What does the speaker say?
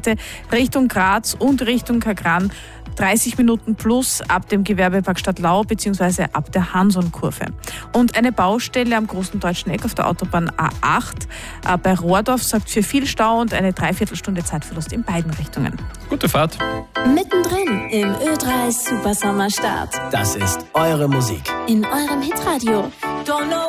Seite Richtung Graz und Richtung Kagran 30 Minuten plus ab dem Gewerbepark Stadtlau bzw. ab der Hanson-Kurve. Und eine Baustelle am Großen Deutschen Eck auf der Autobahn A8 bei Rohrdorf sorgt für viel Stau und eine Dreiviertelstunde Zeitverlust in beiden Richtungen. Gute Fahrt. Mittendrin im Ö3 Supersommerstart. Das ist eure Musik. In eurem Hitradio.